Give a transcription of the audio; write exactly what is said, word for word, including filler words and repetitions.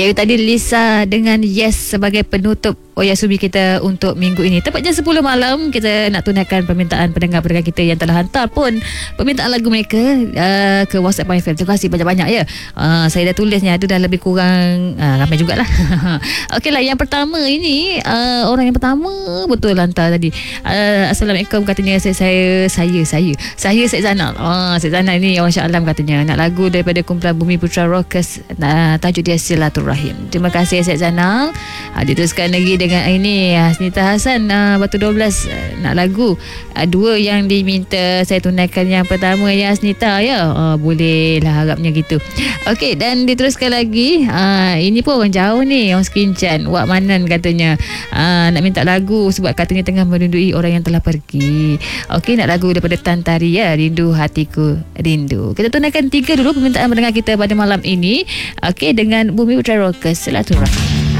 Ya, tadi Lisa dengan Yes sebagai penutup Oyasumi kita untuk minggu ini. Tepat jam sepuluh malam kita nak tunaikan permintaan pendengar-pendengar kita yang telah hantar pun permintaan lagu mereka uh, ke WhatsApp My F M. Terima kasih banyak-banyak ya. Uh, saya dah tulisnya, itu dah lebih kurang uh, ramai jugalah. Okeylah, yang pertama ini uh, orang yang pertama betul hantar tadi. Uh, Assalamualaikum katanya, saya saya saya saya saya Syed Zanal. Ah, Syed Zanal ini orang Shah Alam katanya nak lagu daripada kumpulan Bumi Putra Rockers, uh, tajuk dia Silaturahim. Terima kasih Syed Zanal. Uh, diteruskan lagi dengan ini Hasnita Hasan, uh, Batu dua belas, uh, nak lagu uh, dua yang diminta saya tunaikan. Yang pertama ya Hasnita ya, uh, boleh lah harapnya gitu. Okey, dan diteruskan lagi uh, ini pun orang jauh ni, orang Skincan, Wak Manan katanya uh, nak minta lagu sebab katanya tengah merindui orang yang telah pergi. Okey, nak lagu daripada Tan Tari ya, Rindu Hatiku Rindu. Kita tunaikan tiga dulu permintaan pendengar kita pada malam ini. Okey, dengan Bumi Putra Rockers, Silaturahim.